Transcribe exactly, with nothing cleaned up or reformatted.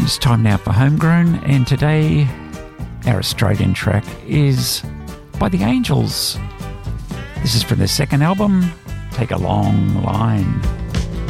It's time now for Homegrown, and today our Australian track is by The Angels. This is from their second album, Take a Long Line.